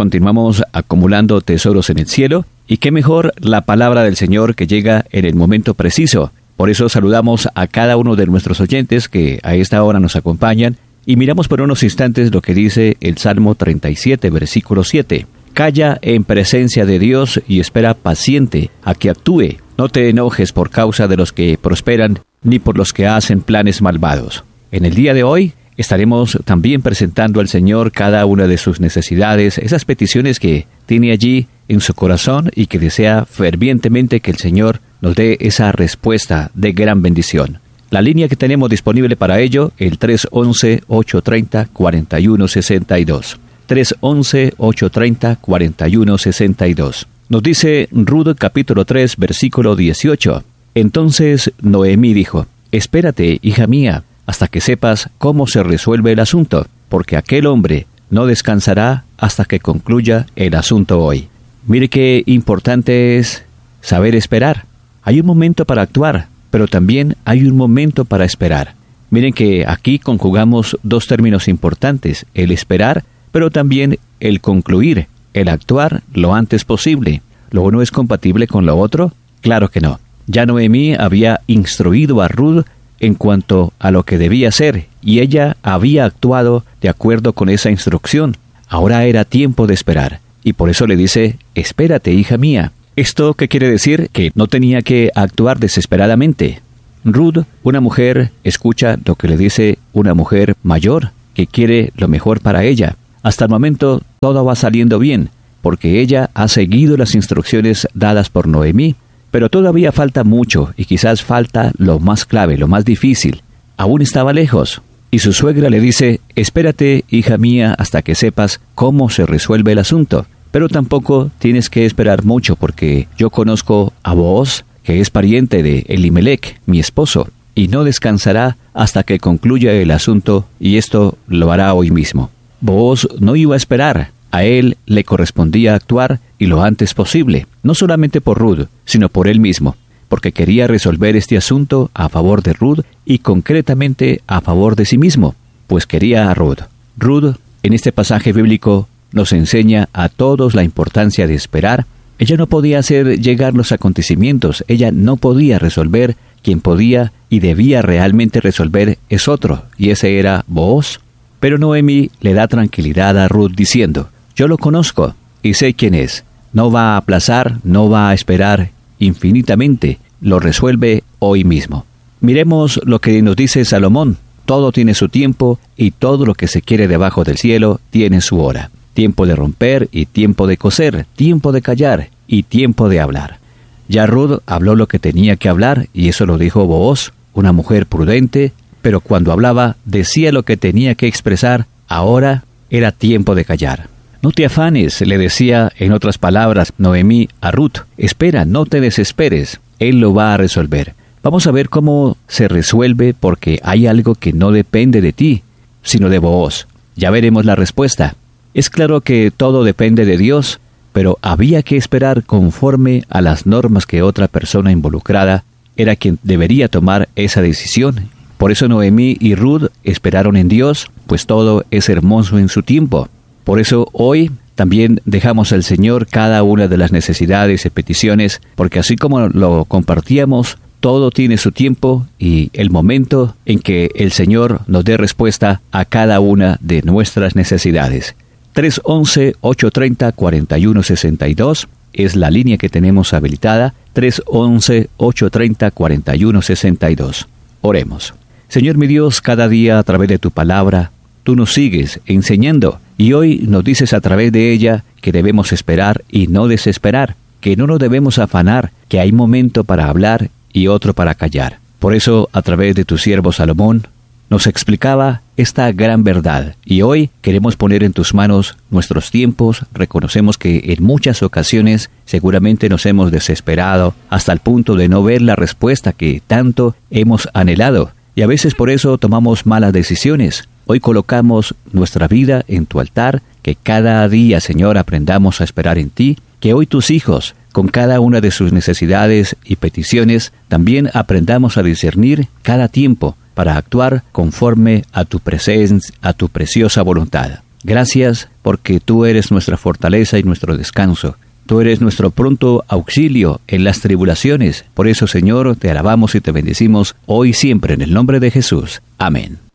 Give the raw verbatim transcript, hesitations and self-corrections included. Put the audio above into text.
continuamos acumulando tesoros en el cielo, y qué mejor la palabra del Señor que llega en el momento preciso. Por eso saludamos a cada uno de nuestros oyentes que a esta hora nos acompañan, y miramos por unos instantes lo que dice el Salmo treinta y siete, versículo siete. Calla en presencia de Dios y espera paciente a que actúe. No te enojes por causa de los que prosperan, ni por los que hacen planes malvados. En el día de hoy estaremos también presentando al Señor cada una de sus necesidades, esas peticiones que tiene allí en su corazón y que desea fervientemente que el Señor nos dé esa respuesta de gran bendición. La línea que tenemos disponible para ello, el tres once, ocho treinta, cuarenta y uno sesenta y dos. tres once, ocho treinta, cuarenta y uno sesenta y dos. Nos dice Ruth capítulo tres, versículo dieciocho. Entonces Noemí dijo: espérate, hija mía, hasta que sepas cómo se resuelve el asunto, porque aquel hombre no descansará hasta que concluya el asunto hoy. Mire qué importante es saber esperar. Hay un momento para actuar, pero también hay un momento para esperar. Miren que aquí conjugamos dos términos importantes, el esperar, pero también el concluir, el actuar lo antes posible. ¿Lo uno es compatible con lo otro? Claro que no. Ya Noemí había instruido a Ruth en cuanto a lo que debía hacer, y ella había actuado de acuerdo con esa instrucción. Ahora era tiempo de esperar, y por eso le dice: espérate, hija mía. ¿Esto qué quiere decir? Que no tenía que actuar desesperadamente. Ruth, una mujer, escucha lo que le dice una mujer mayor, que quiere lo mejor para ella. Hasta el momento todo va saliendo bien, porque ella ha seguido las instrucciones dadas por Noemí, pero todavía falta mucho, y quizás falta lo más clave, lo más difícil. Aún estaba lejos, y su suegra le dice: espérate, hija mía, hasta que sepas cómo se resuelve el asunto. Pero tampoco tienes que esperar mucho, porque yo conozco a Booz, que es pariente de Elimelech, mi esposo, y no descansará hasta que concluya el asunto, y esto lo hará hoy mismo. Booz no iba a esperar. A él le correspondía actuar, y lo antes posible, no solamente por Ruth, sino por él mismo, porque quería resolver este asunto a favor de Ruth y concretamente a favor de sí mismo, pues quería a Ruth. Ruth, en este pasaje bíblico, nos enseña a todos la importancia de esperar. Ella no podía hacer llegar los acontecimientos, ella no podía resolver. Quien podía y debía realmente resolver es otro, y ese era Booz. Pero Noemí le da tranquilidad a Ruth diciendo: yo lo conozco y sé quién es. No va a aplazar, no va a esperar infinitamente, lo resuelve hoy mismo. Miremos lo que nos dice Salomón: todo tiene su tiempo, y todo lo que se quiere debajo del cielo tiene su hora. Tiempo de romper y tiempo de coser, tiempo de callar y tiempo de hablar. Ya Ruth habló lo que tenía que hablar, y eso lo dijo Booz, una mujer prudente, pero cuando hablaba decía lo que tenía que expresar. Ahora era tiempo de callar. No te afanes, le decía en otras palabras Noemí a Ruth. Espera, no te desesperes, él lo va a resolver. Vamos a ver cómo se resuelve, porque hay algo que no depende de ti, sino de Booz. Ya veremos la respuesta. Es claro que todo depende de Dios, pero había que esperar conforme a las normas que otra persona involucrada era quien debería tomar esa decisión. Por eso Noemí y Ruth esperaron en Dios, pues todo es hermoso en su tiempo. Por eso hoy también dejamos al Señor cada una de las necesidades y peticiones, porque así como lo compartíamos, todo tiene su tiempo y el momento en que el Señor nos dé respuesta a cada una de nuestras necesidades. tres once, ocho treinta, cuarenta y uno sesenta y dos es la línea que tenemos habilitada. tres once, ocho treinta, cuarenta y uno sesenta y dos. Oremos. Señor mi Dios, cada día a través de tu palabra, tú nos sigues enseñando, y hoy nos dices a través de ella que debemos esperar y no desesperar, que no nos debemos afanar, que hay momento para hablar y otro para callar. Por eso, a través de tu siervo Salomón, nos explicaba esta gran verdad, y hoy queremos poner en tus manos nuestros tiempos. Reconocemos que en muchas ocasiones seguramente nos hemos desesperado hasta el punto de no ver la respuesta que tanto hemos anhelado, y a veces por eso tomamos malas decisiones. Hoy colocamos nuestra vida en tu altar, que cada día, Señor, aprendamos a esperar en ti, que hoy tus hijos, con cada una de sus necesidades y peticiones, también aprendamos a discernir cada tiempo para actuar conforme a tu presencia, a tu preciosa voluntad. Gracias porque tú eres nuestra fortaleza y nuestro descanso. Tú eres nuestro pronto auxilio en las tribulaciones. Por eso, Señor, te alabamos y te bendecimos hoy y siempre en el nombre de Jesús. Amén.